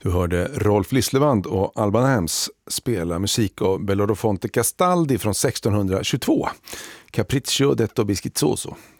Du hörde Rolf Lislevand och Alban Hems spela musik av Bellerofonte Castaldi från 1622, Capriccio detto Bischizoso.